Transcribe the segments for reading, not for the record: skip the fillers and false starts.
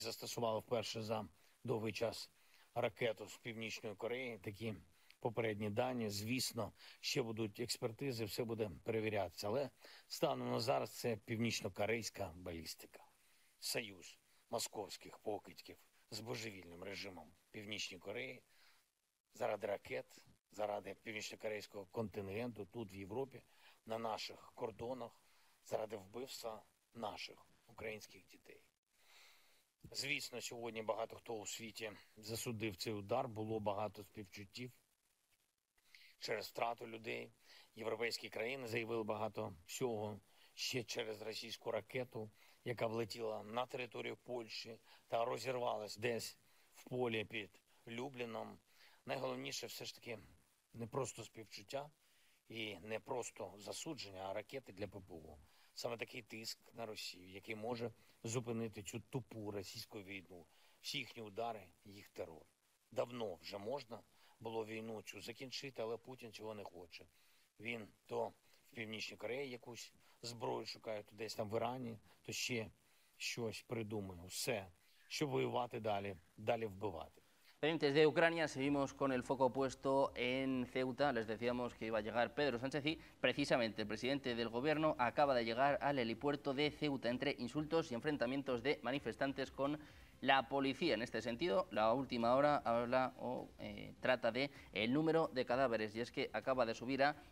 Застосували вперше за довгий час ракету з Північної Кореї. Такі попередні дані, звісно, ще будуть експертизи, все буде перевірятися. Але станом на зараз це північно-корейська балістика. Союз московських покидьків з божевільним режимом Північної Кореї заради ракет, заради північно-корейського контингенту тут, в Європі, на наших кордонах, заради вбивства наших українських дітей. Звісно, сьогодні багато хто у світі засудив цей удар, було багато співчуттів через втрату людей. Європейські країни заявили багато всього ще через російську ракету, яка влетіла на територію Польщі та розірвалась десь в полі під Любліном. Найголовніше все ж таки не просто співчуття і не просто засудження, а ракети для ППО. Саме такий тиск на Росію, який може зупинити цю тупу російську війну, всі їхні удари, їх терор. Давно вже можна було війну цю закінчити, але Путін цього не хоче. Він то в Північній Кореї якусь зброю шукає, то десь там в Ірані, то ще щось придумає. Все, щоб воювати далі вбивати. Pendientes de Ucrania, seguimos con el foco puesto en Ceuta. Les decíamos que iba a llegar Pedro Sánchez y precisamente el presidente del gobierno acaba de llegar al helipuerto de Ceuta entre insultos y enfrentamientos de manifestantes con la policía. En este sentido, la última hora habla o trata de el número de cadáveres, y es que acaba de subir a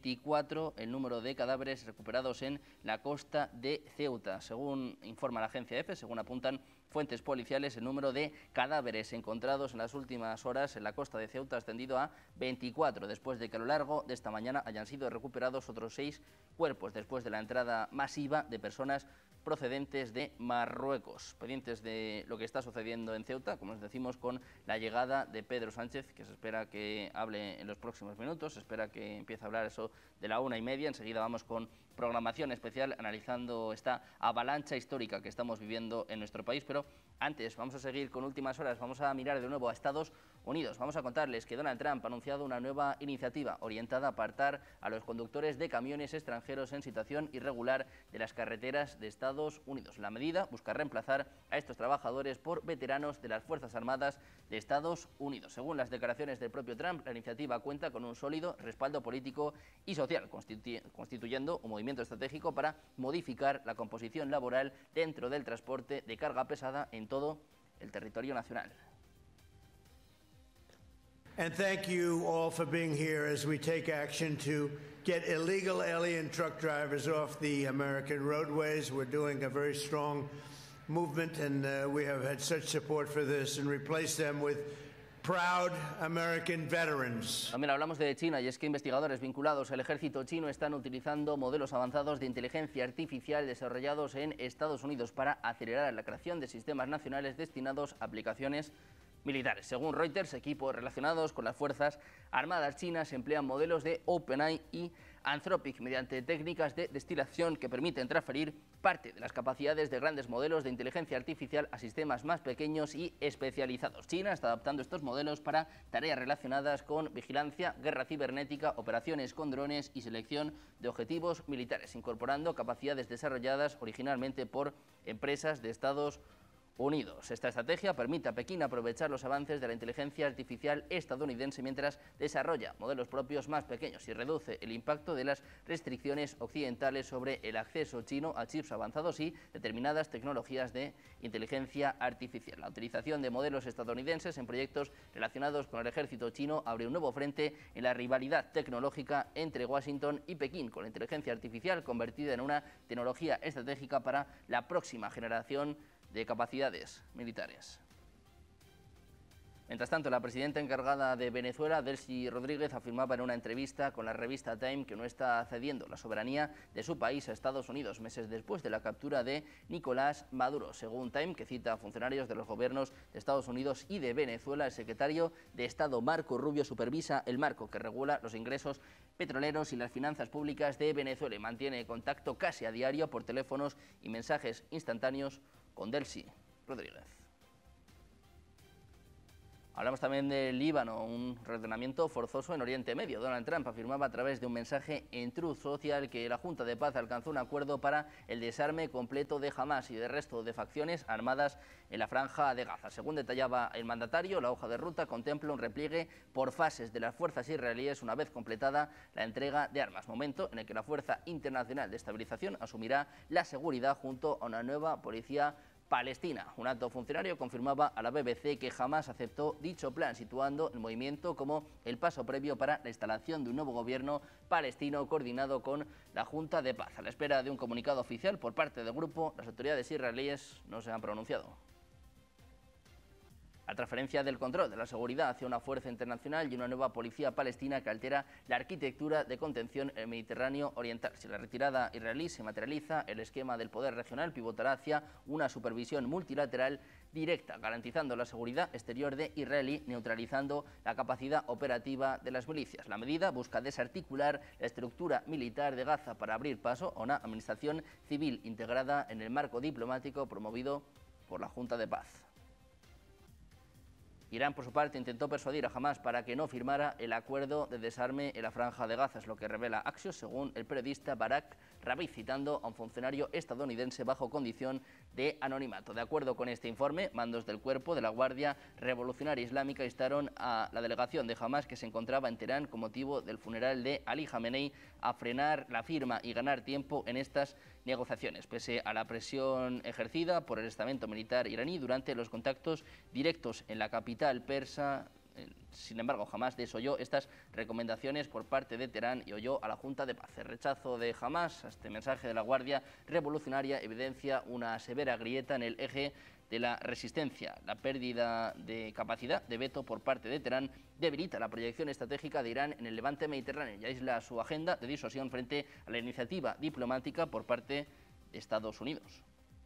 24 el número de cadáveres recuperados en la costa de Ceuta. Según informa la agencia EFE, según apuntan fuentes policiales, el número de cadáveres encontrados en las últimas horas en la costa de Ceuta ha ascendido a 24, después de que a lo largo de esta mañana hayan sido recuperados otros 6 cuerpos, después de la entrada masiva de personas procedentes de Marruecos. Pendientes de lo que está sucediendo en Ceuta, como les decimos, con la llegada de Pedro Sánchez, que se espera que hable en los próximos minutos, se espera que empiece a hablar eso de la 1:30. Enseguida vamos con programación especial analizando esta avalancha histórica que estamos viviendo en nuestro país, pero antes vamos a seguir con últimas horas, vamos a mirar de nuevo a Estados Unidos. Vamos a contarles que Donald Trump ha anunciado una nueva iniciativa orientada a apartar a los conductores de camiones extranjeros en situación irregular de las carreteras de Estados Unidos. La medida busca reemplazar a estos trabajadores por veteranos de las Fuerzas Armadas de Estados Unidos. Según las declaraciones del propio Trump, la iniciativa cuenta con un sólido respaldo político y social, constituyendo un movimiento estratégico para modificar la composición laboral dentro del transporte de carga pesada en todo el territorio nacional. And thank you all for being here as we take action to get illegal alien truck drivers off the American roadways. We're doing a very strong movement, and we have had such support for this, and replace them with proud American veterans. También hablamos de China, y es que investigadores vinculados al ejército chino están utilizando modelos avanzados de inteligencia artificial desarrollados en Estados Unidos para acelerar la creación de sistemas nacionales destinados a aplicaciones militares. Según Reuters, equipos relacionados con las Fuerzas Armadas chinas emplean modelos de OpenAI y Anthropic mediante técnicas de destilación que permiten transferir parte de las capacidades de grandes modelos de inteligencia artificial a sistemas más pequeños y especializados. China está adaptando estos modelos para tareas relacionadas con vigilancia, guerra cibernética, operaciones con drones y selección de objetivos militares, incorporando capacidades desarrolladas originalmente por empresas de Estados Unidos. Esta estrategia permite a Pekín aprovechar los avances de la inteligencia artificial estadounidense mientras desarrolla modelos propios más pequeños y reduce el impacto de las restricciones occidentales sobre el acceso chino a chips avanzados y determinadas tecnologías de inteligencia artificial. La utilización de modelos estadounidenses en proyectos relacionados con el ejército chino abre un nuevo frente en la rivalidad tecnológica entre Washington y Pekín, con la inteligencia artificial convertida en una tecnología estratégica para la próxima generación de capacidades militares. Mientras tanto, la presidenta encargada de Venezuela, Delcy Rodríguez, afirmaba en una entrevista con la revista Time que no está cediendo la soberanía de su país a Estados Unidos, meses después de la captura de Nicolás Maduro. Según Time, que cita a funcionarios de los gobiernos de Estados Unidos y de Venezuela, el secretario de Estado Marco Rubio supervisa el marco que regula los ingresos petroleros y las finanzas públicas de Venezuela y mantiene contacto casi a diario por teléfonos y mensajes instantáneos con Delcy Rodríguez. Hablamos también del Líbano, un reordenamiento forzoso en Oriente Medio. Donald Trump afirmaba a través de un mensaje en Truth Social que la Junta de Paz alcanzó un acuerdo para el desarme completo de Hamás y del resto de facciones armadas en la franja de Gaza. Según detallaba el mandatario, la hoja de ruta contempla un repliegue por fases de las fuerzas israelíes una vez completada la entrega de armas, momento en el que la Fuerza Internacional de Estabilización asumirá la seguridad junto a una nueva policía palestina. Un alto funcionario confirmaba a la BBC que jamás aceptó dicho plan, situando el movimiento como el paso previo para la instalación de un nuevo gobierno palestino coordinado con la Junta de Paz. A la espera de un comunicado oficial por parte del grupo, las autoridades israelíes no se han pronunciado. La transferencia del control de la seguridad hacia una fuerza internacional y una nueva policía palestina que altera la arquitectura de contención en el Mediterráneo oriental. Si la retirada israelí se materializa, el esquema del poder regional pivotará hacia una supervisión multilateral directa, garantizando la seguridad exterior de israelí, neutralizando la capacidad operativa de las milicias. La medida busca desarticular la estructura militar de Gaza para abrir paso a una administración civil integrada en el marco diplomático promovido por la Junta de Paz. Irán, por su parte, intentó persuadir a Hamás para que no firmara el acuerdo de desarme en la franja de Gaza, es lo que revela Axios, según el periodista Barak Ravid, citando a un funcionario estadounidense bajo condición de anonimato. De acuerdo con este informe, mandos del cuerpo de la Guardia Revolucionaria Islámica instaron a la delegación de Hamás que se encontraba en Teherán con motivo del funeral de Ali Khamenei a frenar la firma y ganar tiempo en estas negociaciones, pese a la presión ejercida por el estamento militar iraní durante los contactos directos en la capital persa. Sin embargo, jamás desoyó estas recomendaciones por parte de Teherán y oyó a la Junta de Paz. El rechazo de Hamás a este mensaje de la Guardia Revolucionaria evidencia una severa grieta en el eje de la resistencia. La pérdida de capacidad de veto por parte de Teherán debilita la proyección estratégica de Irán en el levante mediterráneo y aísla su agenda de disuasión frente a la iniciativa diplomática por parte de Estados Unidos.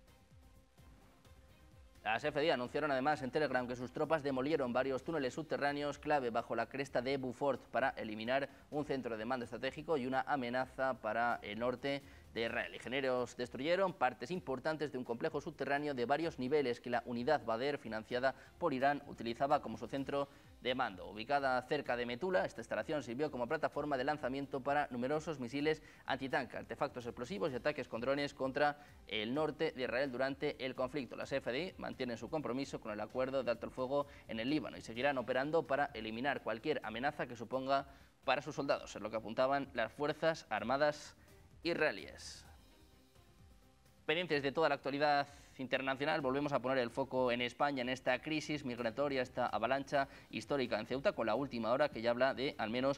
Las FDI anunciaron además en Telegram que sus tropas demolieron varios túneles subterráneos clave bajo la cresta de Beaufort para eliminar un centro de mando estratégico y una amenaza para el norte de Israel. Ingenieros destruyeron partes importantes de un complejo subterráneo de varios niveles que la unidad Badr, financiada por Irán, utilizaba como su centro de mando. Ubicada cerca de Metula, esta instalación sirvió como plataforma de lanzamiento para numerosos misiles antitanque, artefactos explosivos y ataques con drones contra el norte de Israel durante el conflicto. Las FDI mantienen su compromiso con el acuerdo de alto el fuego en el Líbano y seguirán operando para eliminar cualquier amenaza que suponga para sus soldados, es lo que apuntaban las Fuerzas Armadas israelíes. Pendientes de toda la actualidad internacional, volvemos a poner el foco en España, en esta crisis migratoria, esta avalancha histórica en Ceuta, con la última hora que ya habla de al menos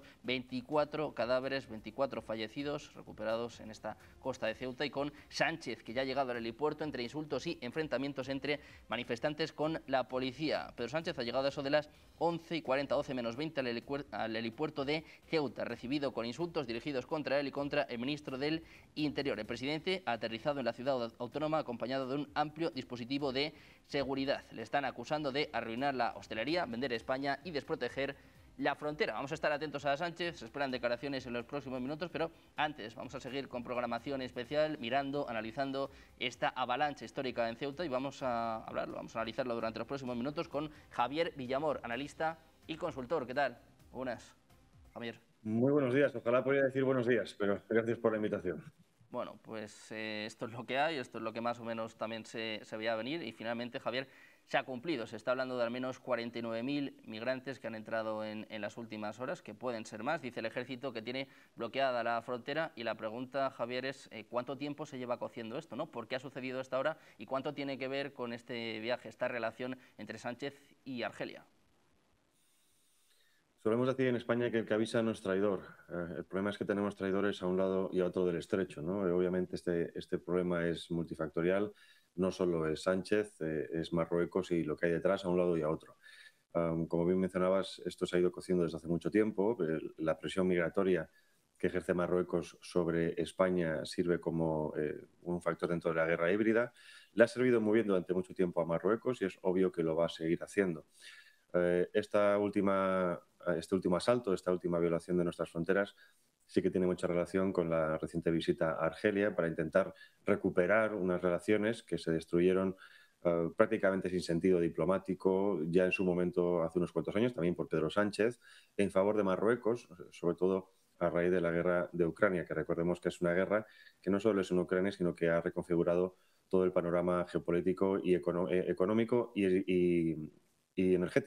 24 cadáveres, 24 fallecidos recuperados en esta costa de Ceuta, y con Sánchez, que ya ha llegado al helipuerto entre insultos y enfrentamientos entre manifestantes con la policía. Pedro Sánchez ha llegado a eso de las 11:40, 12 menos 20 al helipuerto de Ceuta, recibido con insultos dirigidos contra él y contra el ministro del Interior. El presidente ha aterrizado en la ciudad autónoma acompañado de un amplio dispositivo de seguridad. Le están acusando de arruinar la hostelería, vender España y desproteger la frontera. Vamos a estar atentos a Sánchez, se esperan declaraciones en los próximos minutos, pero antes vamos a seguir con programación especial, mirando, analizando esta avalancha histórica en Ceuta, y vamos a hablarlo, vamos a analizarlo durante los próximos minutos con Javier Villamor, analista y consultor. ¿Qué tal? Buenas, Javier. Muy buenos días, ojalá podría decir buenos días, pero gracias por la invitación. Bueno, pues esto es lo que hay, esto es lo que más o menos también se veía venir, y finalmente, Javier, se ha cumplido. Se está hablando de al menos 49.000 migrantes que han entrado en las últimas horas, que pueden ser más. Dice el Ejército que tiene bloqueada la frontera, y la pregunta, Javier, es ¿cuánto tiempo se lleva cociendo esto, ¿no? ¿Por qué ha sucedido esta hora y cuánto tiene que ver con este viaje, esta relación entre Sánchez y Argelia? Solemos decir en España que el que avisa no es traidor. El problema es que tenemos traidores a un lado y a otro del estrecho, ¿no? Obviamente este problema es multifactorial, no solo es Sánchez, es Marruecos y lo que hay detrás a un lado y a otro. Como bien mencionabas, esto se ha ido cociendo desde hace mucho tiempo. La presión migratoria que ejerce Marruecos sobre España sirve como un factor dentro de la guerra híbrida. Le ha servido muy bien durante mucho tiempo a Marruecos y es obvio que lo va a seguir haciendo. Este último asalto, esta última violación de nuestras fronteras sí que tiene mucha relación con la reciente visita a Argelia para intentar recuperar unas relaciones que se destruyeron prácticamente sin sentido diplomático, ya en su momento, hace unos cuantos años, también por Pedro Sánchez, en favor de Marruecos, sobre todo a raíz de la guerra de Ucrania, que recordemos que es una guerra que no solo es en Ucrania, sino que ha reconfigurado todo el panorama geopolítico y económico y energético